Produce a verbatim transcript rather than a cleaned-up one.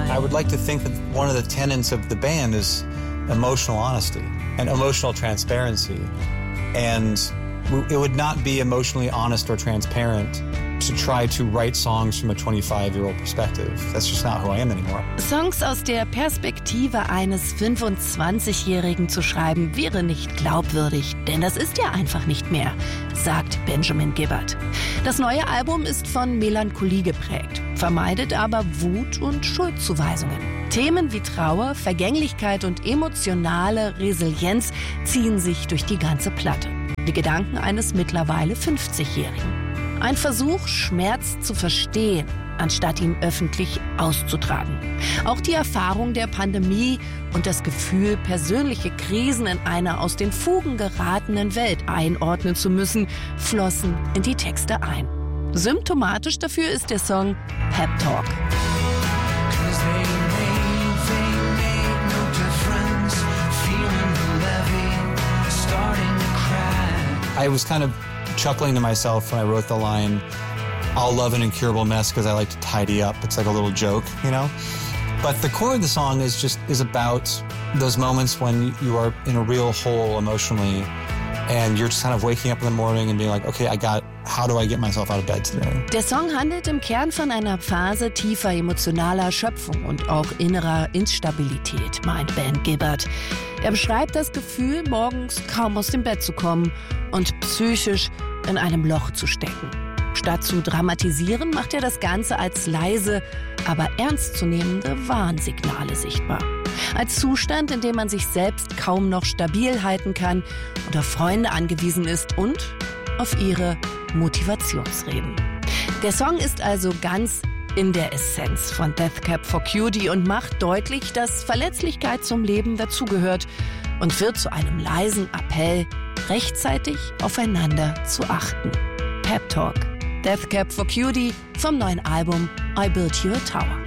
I would like to think that one of the tenets of the band is emotional honesty and emotional transparency. And it would not be emotionally honest or transparent to try to write songs from a twenty-five-year-old perspective. That's just not who I am anymore. Songs aus der Perspektive eines fünfundzwanzigjährigen zu schreiben, wäre nicht glaubwürdig, denn das ist ja einfach nicht mehr, sagt Benjamin Gibbard. Das neue Album ist von Melancholie geprägt, vermeidet aber Wut und Schuldzuweisungen. Themen wie Trauer, Vergänglichkeit und emotionale Resilienz ziehen sich durch die ganze Platte. Die Gedanken eines mittlerweile fünfzigjährigen. Ein Versuch, Schmerz zu verstehen, anstatt ihn öffentlich auszutragen. Auch die Erfahrung der Pandemie und das Gefühl, persönliche Krisen in einer aus den Fugen geratenen Welt einordnen zu müssen, flossen in die Texte ein. Symptomatisch dafür ist der Song Pep Talk. I was kind of chuckling to myself when I wrote the line, "I'll love an incurable mess because I like to tidy up." It's like a little joke, you know? But the core of the song is just is about those moments when you are in a real hole emotionally and you're just kind of waking up in the morning and being like, okay, I got, how do I get myself out of bed today? Der Song handelt im Kern von einer Phase tiefer emotionaler Erschöpfung und auch innerer Instabilität, meint Ben Gibbard. Er beschreibt das Gefühl, morgens kaum aus dem Bett zu kommen und psychisch in einem Loch zu stecken. Statt zu dramatisieren, macht er das Ganze als leise, aber ernstzunehmende Warnsignale sichtbar. Als Zustand, in dem man sich selbst kaum noch stabil halten kann und auf Freunde angewiesen ist und auf ihre Motivationsreden. Der Song ist also ganz in der Essenz von Death Cab for Cutie und macht deutlich, dass Verletzlichkeit zum Leben dazugehört und wird zu einem leisen Appell, rechtzeitig aufeinander zu achten. Pep Talk. Death Cab for Cutie vom neuen Album I Built You a Tower.